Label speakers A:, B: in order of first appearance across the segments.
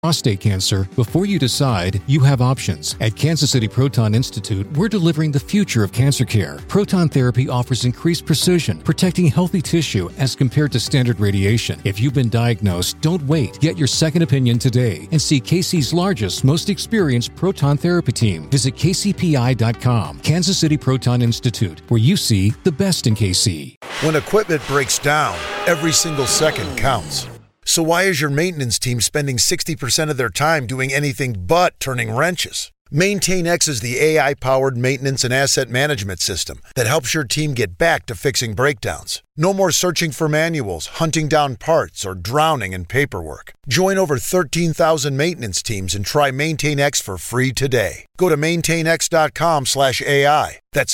A: prostate cancer, before you decide, you have options. At Kansas City Proton Institute, we're delivering the future of cancer care. Proton therapy offers increased precision, protecting healthy tissue as compared to standard radiation. If you've been diagnosed, don't wait. Get your second opinion today and see KC's largest, most experienced proton therapy team. Visit kcpi.com. Kansas City Proton Institute, where you see the best in KC.
B: When equipment breaks down, every single second counts. So why is your maintenance team spending 60% of their time doing anything but turning wrenches? MaintainX is the AI-powered maintenance and asset management system that helps your team get back to fixing breakdowns. No more searching for manuals, hunting down parts, or drowning in paperwork. Join over 13,000 maintenance teams and try MaintainX for free today. Go to maintainx.com/AI. That's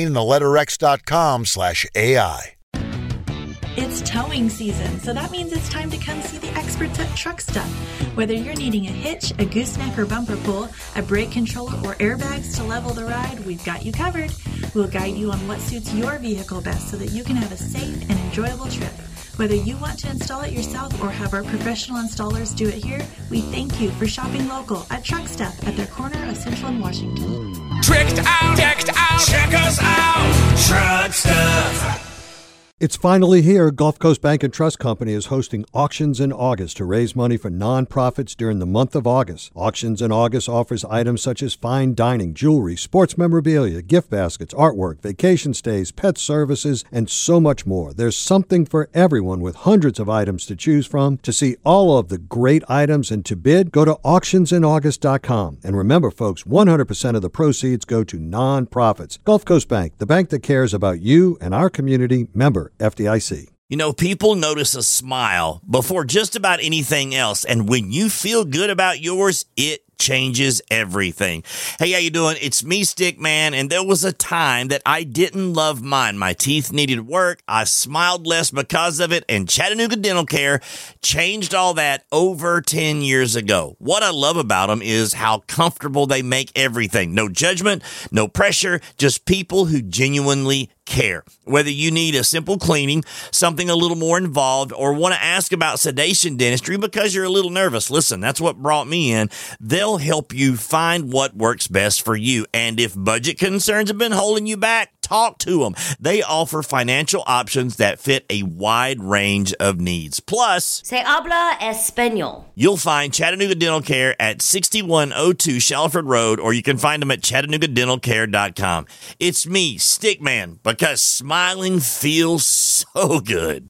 B: maintain.x.com/AI.
C: It's towing season, so that means it's time to come see the experts at Truck Stuff. Whether you're needing a hitch, a gooseneck or bumper pull, a brake controller, or airbags to level the ride, we've got you covered. We'll guide you on what suits your vehicle best so that you can have a safe and enjoyable trip. Whether you want to install it yourself or have our professional installers do it here, we thank you for shopping local at Truck Stuff at their corner of Central and Washington.
D: Tricked out, decked out, check us out, Truck Stuff.
E: It's finally here. Gulf Coast Bank and Trust Company is hosting auctions in August to raise money for nonprofits during the month of August. Auctions in August offers items such as fine dining, jewelry, sports memorabilia, gift baskets, artwork, vacation stays, pet services, and so much more. There's something for everyone with hundreds of items to choose from. To see all of the great items and to bid, go to auctionsinAugust.com. And remember, folks, 100% of the proceeds go to nonprofits. Gulf Coast Bank, the bank that cares about you and our community. Member FDIC.
F: You know, people notice a smile before just about anything else. And when you feel good about yours, it changes everything. Hey, how you doing? It's me, Stickman, and there was a time that I didn't love mine. My teeth needed work. I smiled less because of it, and Chattanooga Dental Care changed all that over 10 years ago. What I love about them is how comfortable they make everything. No judgment, no pressure, just people who genuinely care. Whether you need a simple cleaning, something a little more involved, or want to ask about sedation dentistry because you're a little nervous, listen, that's what brought me in. They'll help you find what works best for you. And if budget concerns have been holding you back, talk to them. They offer financial options that fit a wide range of needs. Plus,
G: Se habla español.
F: You'll find Chattanooga Dental Care at 6102 Shalford Road, or you can find them at ChattanoogaDentalCare.com. It's me, Stickman, because smiling feels so good.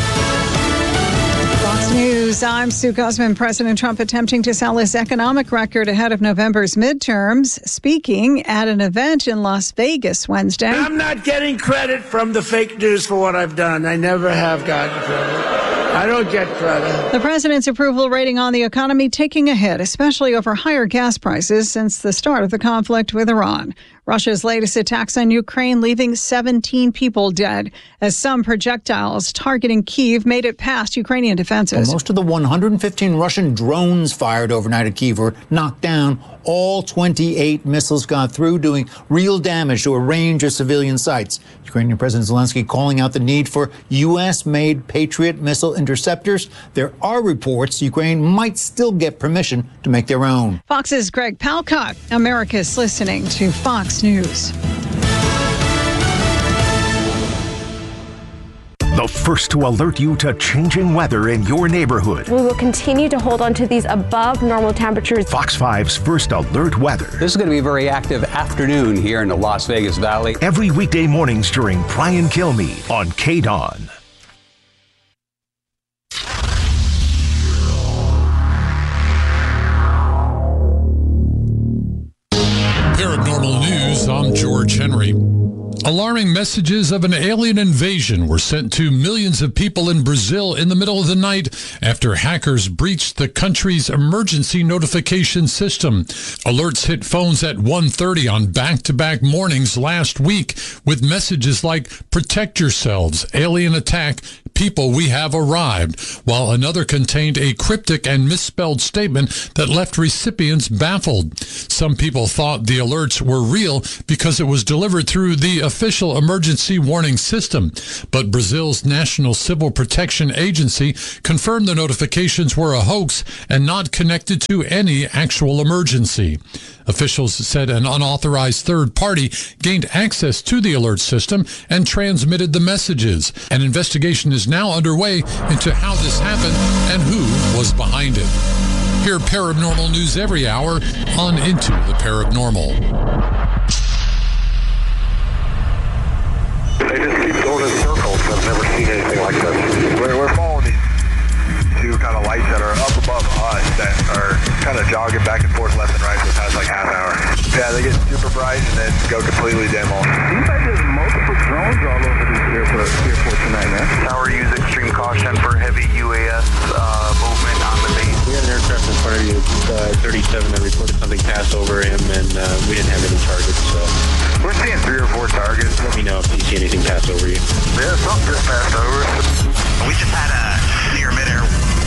H: Fox News, I'm Sue Guzman. President Trump attempting to sell his economic record ahead of November's midterms, speaking at an event in Las Vegas Wednesday.
I: I'm not getting credit from the fake news for what I've done. I never have gotten credit. I don't get credit.
H: The president's approval rating on the economy taking a hit, especially over higher gas prices since the start of the conflict with Iran. Russia's latest attacks on Ukraine leaving 17 people dead as some projectiles targeting Kyiv made it past Ukrainian defenses.
J: Well, most of the 115 Russian drones fired overnight at Kyiv were knocked down. All 28 missiles got through, doing real damage to a range of civilian sites. Ukrainian President Zelensky calling out the need for U.S.-made Patriot missile interceptors. There are reports Ukraine might still get permission to make their own.
H: Fox's Greg Palkot. America's listening to Fox News.
K: The first to alert you to changing weather in your neighborhood.
L: We will continue to hold on to these above normal temperatures.
K: Fox 5's first alert weather.
M: This is going to be a very active afternoon here in the Las Vegas Valley.
K: Every weekday mornings during Brian Kilmeade on KDON.
N: Paranormal News, I'm George Henry. Alarming messages of an alien invasion were sent to millions of people in Brazil in the middle of the night after hackers breached the country's emergency notification system. Alerts hit phones at 1:30 on back-to-back mornings last week with messages like, "Protect yourselves, alien attack, people, we have arrived, while another contained a cryptic and misspelled statement that left recipients baffled. Some people thought the alerts were real because it was delivered through the official emergency warning system, but Brazil's National Civil Protection Agency confirmed the notifications were a hoax and not connected to any actual emergency. Officials said an unauthorized third party gained access to the alert system and transmitted the messages. An investigation is now underway into how this happened and who was behind it. Hear paranormal news every hour on Into the Paranormal.
O: They just keep going in circles. I've never seen anything like this. We're following these two kind of lights that are up above us that are kind of jogging back and forth left and right for the past like half hour. Yeah, they get super bright and then go completely dim off. Seems like there's multiple drones all over this airport tonight, man. Tower, use extreme caution for heavy UAS movement on the base.
P: We had an aircraft in front of you, 37, that reported something passed over him, and we didn't have any targets. So
O: we're seeing 3 or 4 targets.
P: Let me know if you see anything pass over you.
O: Yeah, something just passed over.
Q: We just had a near midair.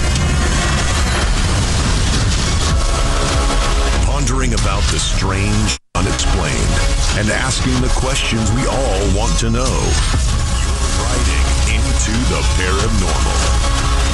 K: Pondering about the strange, unexplained, and asking the questions we all want to know. You're riding into the paranormal.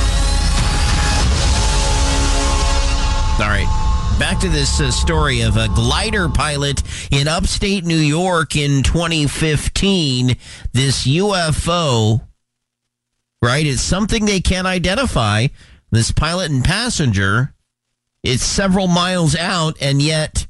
R: All right, back to this story of a glider pilot in upstate New York in 2015. This UFO, right, it's something they can't identify. This pilot and passenger, it's several miles out, and yet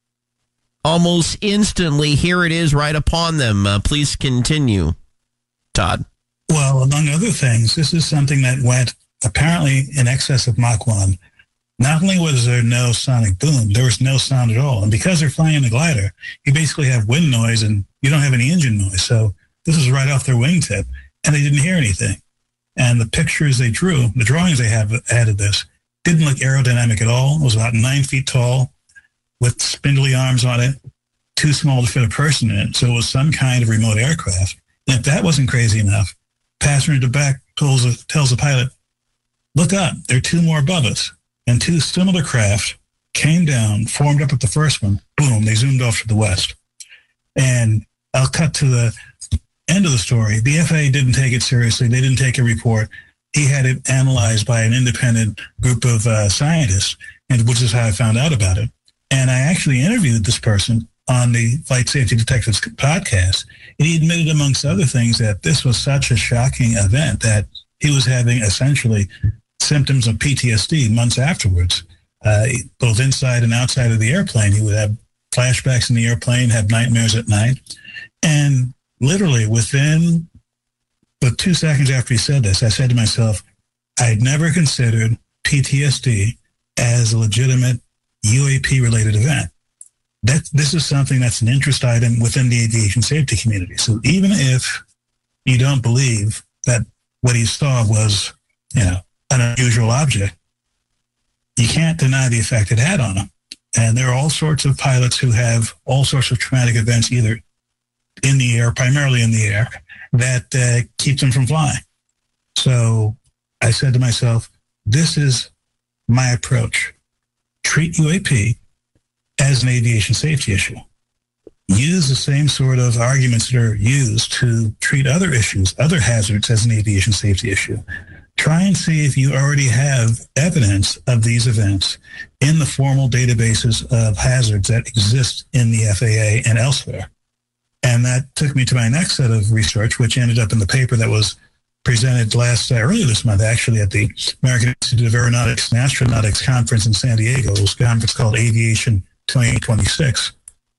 R: almost instantly, here it is right upon them. Please continue, Todd.
S: Well, among other things, this is something that went apparently in excess of Mach 1. Not only was there no sonic boom, there was no sound at all. And because they're flying in a glider, you basically have wind noise and you don't have any engine noise. So this is right off their wingtip, and they didn't hear anything. And the pictures they drew, the drawings they have added this, didn't look aerodynamic at all. It was about 9 feet tall with spindly arms on it, too small to fit a person in it. So it was some kind of remote aircraft. And if that wasn't crazy enough, passenger in the back tells the pilot, look up, there are 2 more above us. And 2 similar craft came down, formed up with the first one. Boom, they zoomed off to the west. And I'll cut to the end of the story. The FAA didn't take it seriously. They didn't take a report. He had it analyzed by an independent group of scientists, and which is how I found out about it. And I actually interviewed this person on the Flight Safety Detectives podcast. And he admitted, amongst other things, that this was such a shocking event that he was having essentially symptoms of PTSD months afterwards, both inside and outside of the airplane. He would have flashbacks in the airplane, have nightmares at night. And literally within the 2 seconds after he said this, I said to myself, I had never considered PTSD as a legitimate UAP-related event. This is something that's an interest item within the aviation safety community. So even if you don't believe that what he saw was, an unusual object, you can't deny the effect it had on him. And there are all sorts of pilots who have all sorts of traumatic events, either in the air, primarily in the air, that keeps them from flying. So I said to myself, this is my approach. Treat UAP as an aviation safety issue. Use the same sort of arguments that are used to treat other issues, other hazards, as an aviation safety issue. Try and see if you already have evidence of these events in the formal databases of hazards that exist in the FAA and elsewhere. And that took me to my next set of research, which ended up in the paper that was presented earlier this month, actually, at the American Institute of Aeronautics and Astronautics Conference in San Diego. It was a conference called Aviation 2026.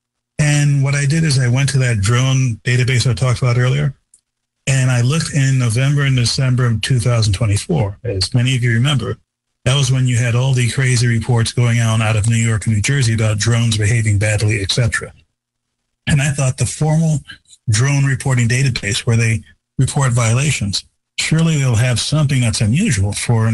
S: And what I did is I went to that drone database I talked about earlier, and I looked in November and December of 2024. As many of you remember, that was when you had all the crazy reports going on out of New York and New Jersey about drones behaving badly, etc. And I thought the formal drone reporting database where they report violations, surely they'll have something that's unusual for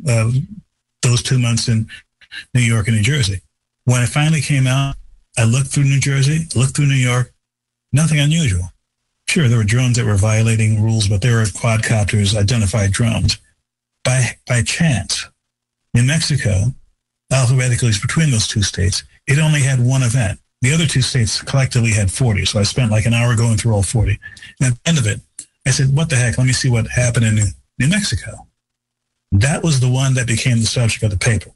S: those 2 months in New York and New Jersey. When it finally came out, I looked through New Jersey, looked through New York, nothing unusual. Sure, there were drones that were violating rules, but there were quadcopters, identified drones. By chance, New Mexico, alphabetically between those two states, it only had one event. The other two states collectively had 40. So I spent like an hour going through all 40. And at the end of it, I said, what the heck? Let me see what happened in New Mexico. That was the one that became the subject of the paper.